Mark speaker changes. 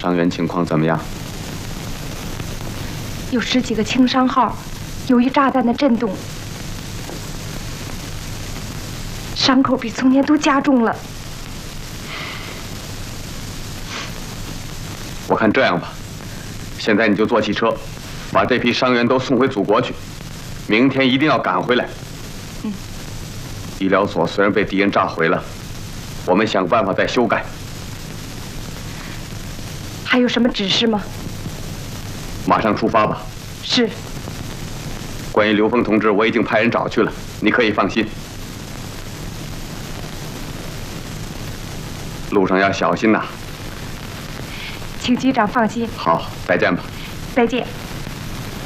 Speaker 1: 伤员情况怎么样？
Speaker 2: 有10几个轻伤号，由于炸弹的震动，伤口比从前都加重了。
Speaker 1: 我看这样吧，现在你就坐汽车，把这批伤员都送回祖国去，明天一定要赶回来。医疗所虽然被敌人炸毁了，我们想办法再修改。
Speaker 2: 还有什么指示吗？
Speaker 1: 马上出发吧。
Speaker 2: 是。
Speaker 1: 关于刘峰同志，我已经派人找去了，你可以放心。路上要小心呐。
Speaker 2: 请机长放心。
Speaker 1: 好，再见吧。
Speaker 2: 再见。